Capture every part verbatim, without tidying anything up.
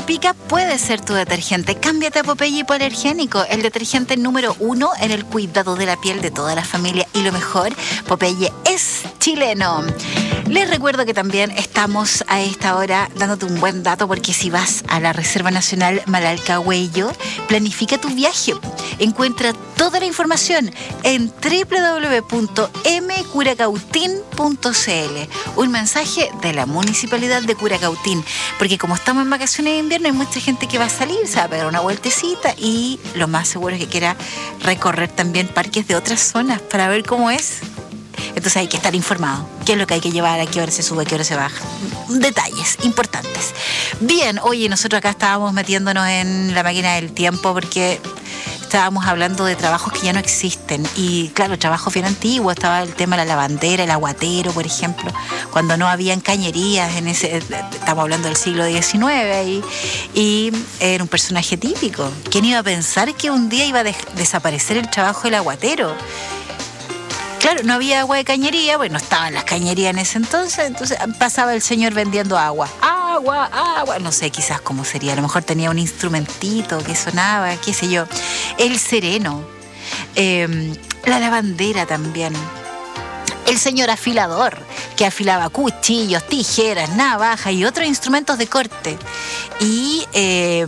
Pica puede ser tu detergente. Cámbiate a Popeye hipoalergénico, el detergente número uno en el cuidado de la piel de toda la familia. Y lo mejor, Popeye es chileno. Les recuerdo que también estamos a esta hora dándote un buen dato, porque si vas a la Reserva Nacional Malalcahuello, planifica tu viaje. Encuentra toda la información en doble u doble u doble u punto m curacautín punto c l. Un mensaje de la Municipalidad de Curacautín, porque como estamos en vacaciones de invierno, hay mucha gente que va a salir, se va a pegar una vueltecita y lo más seguro es que quiera recorrer también parques de otras zonas para ver cómo es. Entonces hay que estar informado. ¿Qué es lo que hay que llevar? ¿A qué hora se sube? ¿A qué hora se baja? Detalles importantes. Bien, oye, nosotros acá estábamos metiéndonos en la máquina del tiempo porque estábamos hablando de trabajos que ya no existen. Y claro, trabajos bien antiguos. Estaba el tema de la lavandera, el aguatero, por ejemplo. Cuando no habían cañerías, en ese, estamos hablando del siglo diecinueve, y, y era un personaje típico. ¿Quién iba a pensar que un día iba a de- desaparecer el trabajo del aguatero? Claro, no había agua de cañería, bueno, estaban las cañerías en ese entonces, entonces pasaba el señor vendiendo agua. Agua, agua, no sé quizás cómo sería, a lo mejor tenía un instrumentito que sonaba, qué sé yo. El sereno, eh, la lavandera también. El señor afilador, que afilaba cuchillos, tijeras, navajas y otros instrumentos de corte. Y... Eh,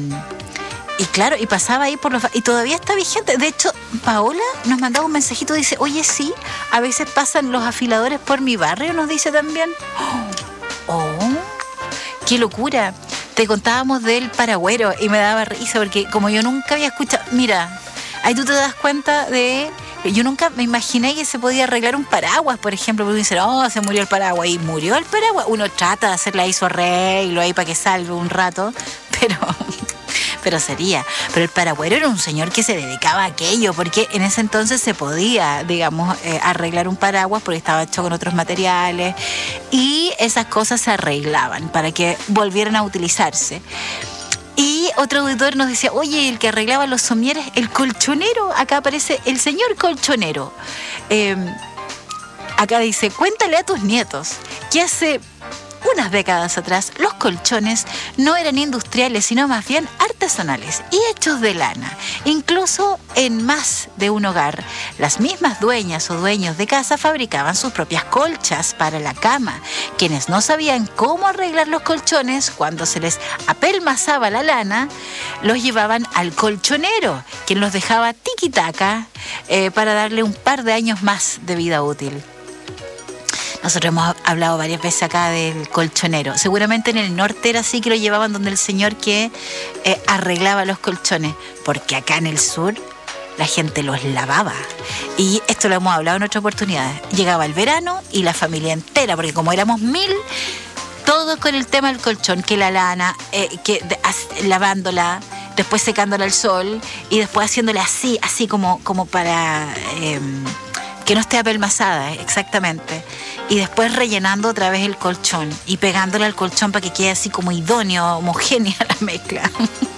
Y claro, y pasaba ahí por los... Y todavía está vigente. De hecho, Paola nos mandaba un mensajito, dice, oye, sí, a veces pasan los afiladores por mi barrio, nos dice también. ¡Oh! ¡Qué locura! Te contábamos del paragüero y me daba risa porque como yo nunca había escuchado... Mira, ahí tú te das cuenta de... Yo nunca me imaginé que se podía arreglar un paraguas, por ejemplo, porque dicen, oh, se murió el paraguas. Y murió el paraguas. Uno trata de hacerle ahí su arreglo ahí para que salve un rato, pero... pero sería. Pero el paragüero era un señor que se dedicaba a aquello, porque en ese entonces se podía, digamos, eh, arreglar un paraguas porque estaba hecho con otros materiales y esas cosas se arreglaban para que volvieran a utilizarse. Y otro auditor nos decía, oye, el que arreglaba los somieres, el colchonero, acá aparece el señor colchonero. Eh, acá dice, cuéntale a tus nietos que hace... unas décadas atrás, los colchones no eran industriales, sino más bien artesanales y hechos de lana. Incluso en más de un hogar, las mismas dueñas o dueños de casa fabricaban sus propias colchas para la cama. Quienes no sabían cómo arreglar los colchones, cuando se les apelmazaba la lana, los llevaban al colchonero, quien los dejaba tiquitaca eh, para darle un par de años más de vida útil. Nosotros hemos hablado varias veces acá del colchonero. Seguramente en el norte era así, que lo llevaban donde el señor que eh, arreglaba los colchones. Porque acá en el sur la gente los lavaba. Y esto lo hemos hablado en otras oportunidades. Llegaba el verano y la familia entera, porque como éramos mil, todos con el tema del colchón, que la lana, eh, que de, as, lavándola, después secándola al sol y después haciéndola así, así como, como para... Eh, que no esté apelmazada, eh, exactamente. Y después rellenando otra vez el colchón y pegándole al colchón para que quede así como idóneo, homogénea la mezcla.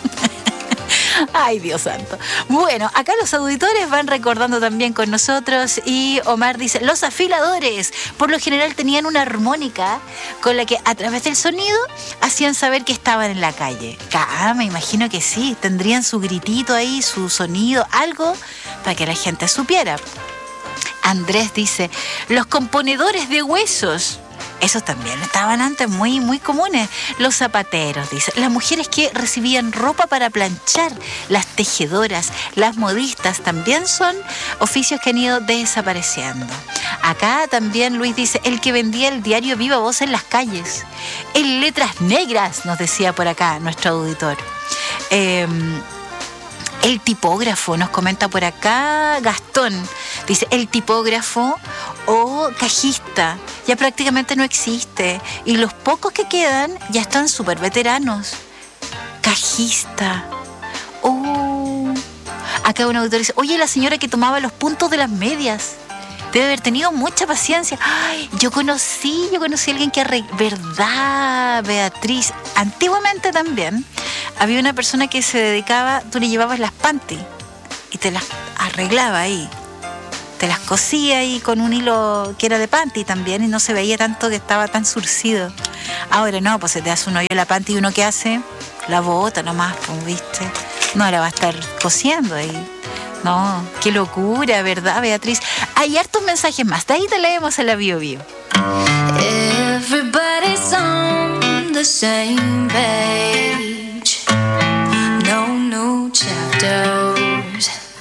Ay, Dios santo. Bueno, acá los auditores van recordando también con nosotros y Omar dice, los afiladores por lo general tenían una armónica con la que a través del sonido hacían saber que estaban en la calle. Ah, me imagino que sí, tendrían su gritito ahí, su sonido, algo para que la gente supiera. Andrés dice, los componedores de huesos, esos también estaban antes muy, muy comunes. Los zapateros, dice, las mujeres que recibían ropa para planchar, las tejedoras, las modistas, también son oficios que han ido desapareciendo. Acá también Luis dice, el que vendía el diario Viva Voz en las calles, en letras negras, nos decía por acá nuestro auditor. Eh, El tipógrafo, nos comenta por acá Gastón, dice, el tipógrafo o cajista ya prácticamente no existe y los pocos que quedan ya están súper veteranos. Cajista. Oh. Acá un auditor dice, oye, la señora que tomaba los puntos de las medias. Debe haber tenido mucha paciencia. Ay, yo conocí, yo conocí a alguien que arregló, ¿verdad, Beatriz? Antiguamente también había una persona que se dedicaba, tú le llevabas las panty y te las arreglaba ahí. Te las cosía ahí con un hilo que era de panty también y no se veía tanto que estaba tan surcido. Ahora no, pues se te hace un hoyo en la panty y uno ¿qué hace? la bota nomás, pues, ¿viste? No la va a estar cociendo ahí. No, qué locura, ¿verdad, Beatriz? Hay hartos mensajes más, de ahí te leemos en la Bio Bio. Everybody's on the same page. No new chapter.